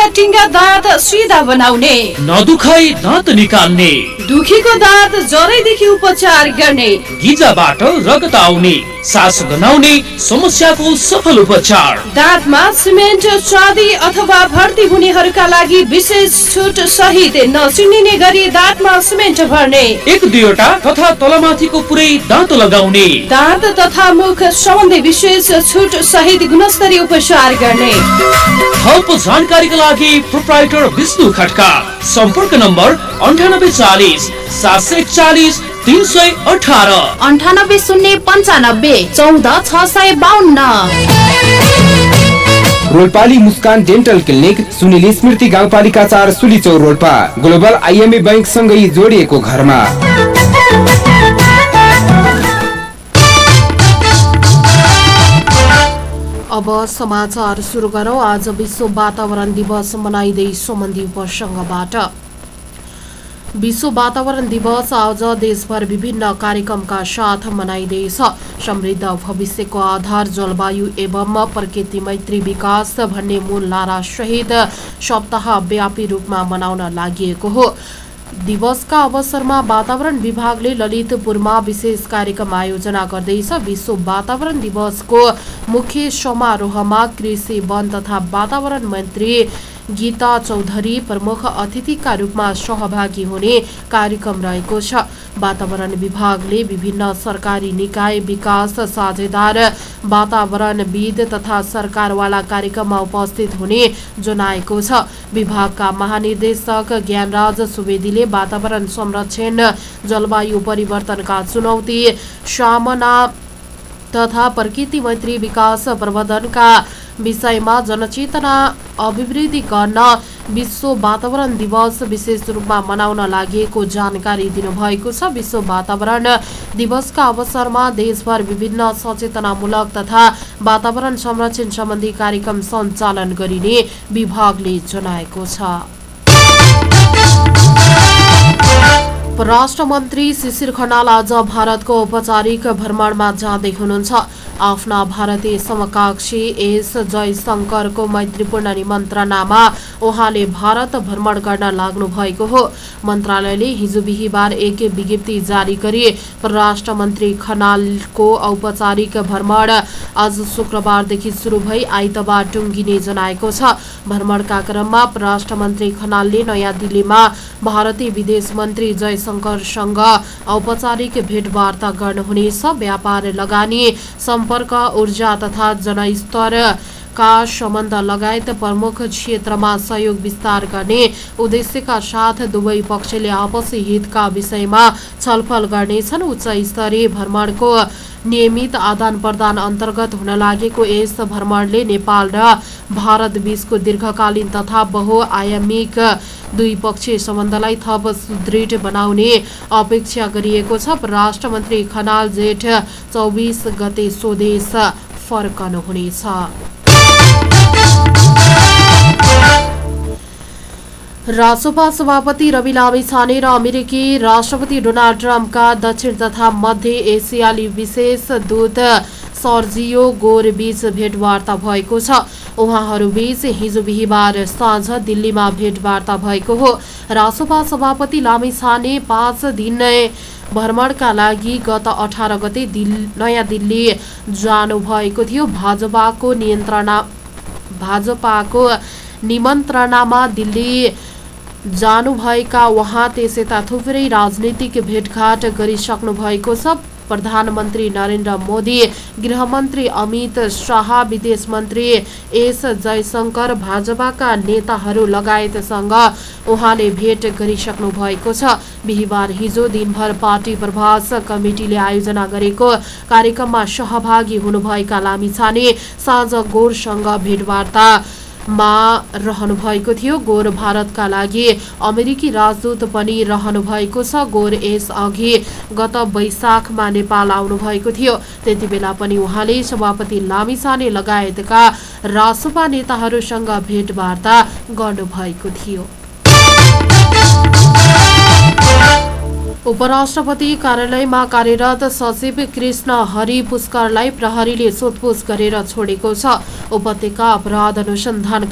टिङ्गा दाँत सिधा बनाउने, नदुखाई दाँत निकाल्ने, दुखीको दाँत जरैदेखि उपचार गर्ने, गिजाबाट रगत आउने, सास गनाउने समस्याको सफल उपचार, दाँतमा सिमेन्ट चाँदी अथवा भर्ती हुनेहरूका लागि विशेष छुट सहित नचिनिने गरी दाँतमा सिमेन्ट भर्ने, 1-2 तथा तलमाथिको पुरै दाँत लगाउने, दाँत तथा मुख सम्बन्धी विशेष छुट सहित गुणस्तरीय उपचार गर्ने। थप जानकारीका लागि प्रोप्राइटर विष्णु खड्का, सम्पर्क नम्बर 9840 741 318 98 095 14 652। रोल्पाली मुस्कान डेन्टल क्लिनिक सुनिल स्मृति गाउँपालिका 4 सुलीचौर रोल्पा ग्लोबल आइएमए बैंक सँगै जोडिएको घरमा। अब समाचार सुरु गरौं। आज विश्व वातावरण दिवस मनाइँदै सम्बन्धी प्रसंगबाट। विश्व वातावरण दिवस आज देशभर विभिन्न कार्यक्रमका साथ मनाइँदैछ। समृद्ध भविष्यको आधार जलवायु एवं प्रकृति मैत्री विकास भन्ने मूल नारा सहित सप्ताहव्यापी रूपमा मनाउन लागिएको हो। दिवसका अवसरमा वातावरण विभागले ललितपुरमा विशेष कार्यक्रम आयोजना गर्दैछ। विश्व वातावरण दिवसको मुख्य समारोहमा कृषि वन तथा वातावरण मन्त्री गीता चौधरी प्रमुख अतिथिका रूपमा सहभागी हुने कार्यक्रम रहेको छ। वातावरण विभागले विभिन्न सरकारी निकाय, विकास साझेदार, वातावरणविद तथा सरकारवाला कार्यक्रममा उपस्थित हुने जनाएको छ। विभागका महानिर्देशक ज्ञानराज सुवेदीले वातावरण संरक्षण, जलवायु परिवर्तनका चुनौती सामना तथा प्रकृति मैत्री विकास प्रबन्धनका विषयमा जनचेतना अभिवृद्धि गर्न विश्व वातावरण दिवस विशेष रूपमा मनाउन लागेको जानकारी दिनुभएको छ। विश्व वातावरण दिवसका अवसरमा देशभर विभिन्न सचेतनामूलक तथा वातावरण संरक्षण सम्बन्धी कार्यक्रम सञ्चालन गरिने विभागले जनाएको छ। परराष्ट्र मन्त्री शिशिर खनाल आज भारतको औपचारिक भ्रमणमा जाँदै हुनुहुन्छ। आफ्ना भारतीय समकक्षी एस जयशंकरको मैत्रीपूर्ण निमन्त्रणामा उहाँले भारत भ्रमण गर्न लाग्नु भएको हो। मन्त्रालयले हिजो बिहिबार एक विज्ञप्ति जारी गरी परराष्ट्र मन्त्री खनालको औपचारिक भ्रमण आज शुक्रबारदेखि सुरु भई आइतबार टुङ्गिने जनाएको छ। भ्रमणका क्रममा परराष्ट्र मन्त्री खनालले नयाँ दिल्लीमा भारतीय विदेश मन्त्री जयशंकरसँग औपचारिक भेटवार्ता गर्नुहुनेछ। व्यापार, लगानी, सम्पर्क, ऊर्जा तथा जनस्तरका सम्बन्ध लगायत प्रमुख क्षेत्रमा सहयोग विस्तार गर्ने उद्देश्यका साथ दुवै पक्षले आपसी हितका विषयमा छलफल गर्नेछन्। उच्च स्तरीय भ्रमणको नियमित आदान प्रदान अन्तर्गत हुन लागेको यस भ्रमणले नेपाल र भारत बीचको दीर्घकालीन तथा बहुआयामिक द्विपक्षीय सम्बन्धलाई थप सुदृढ बनाउने अपेक्षा गरिएको छ। परराष्ट्र मन्त्री खनाल जेठ 24 गते स्वदेश फर्कनुहुनेछ। राष्ट्रसभा सभापति रवि लामिछाने र अमेरिकी राष्ट्रपति डोनाल्ड ट्रम्पका दक्षिण तथा मध्य एसियाली विशेष दूत सर्जियो गोर बीच भेटवार्ता भएको छ। उहाँहरूबीच हिजो बिहिबार साँझ दिल्लीमा भेटवार्ता भएको हो। राष्ट्रसभा सभापति लामिछाने 5 दिन भ्रमणका लागि गत 18 गते नयाँ दिल्ली जानुभएको थियो। भाजपाको निमन्त्रणामा दिल्ली जानुभएका उहाँ त्यसयता थुप्रै राजनीतिक भेटघाट गरिसक्नु भएको छ। प्रधानमन्त्री नरेन्द्र मोदी, गृहमन्त्री अमित शाह, विदेश मन्त्री एस जयशंकर, भाजपाका नेताहरू लगायतसँग उहाँले भेट गरिसक्नु भएको छ। बिहिबार हिजो दिनभर पार्टी प्रवास कमिटीले आयोजना गरेको कार्यक्रममा सहभागी हुनुभएका लामिछाने साँझ गोरसँग भेटवार्ता रहनु भएको थियो। गोर भारतका लागि अमेरिकी राजदूत पनि रहनु भएको छ। गोर यस अघि गत वैशाखमा नेपाल आउनु भएको थियो। त्यति बेला पनि उहाँले सभापति लामिछाने लगायतका राष्ट्रसभा नेताहरूसँग भेटवार्ता गर्नुभएको थियो। उपराष्ट्रपति कार्यालयमा कार्यरत सचिव कृष्ण हरि पुष्करलाई प्रहरीले सोधपुछ गरेर छोडेको छ। उपत्यका अपराध अनुसन्धान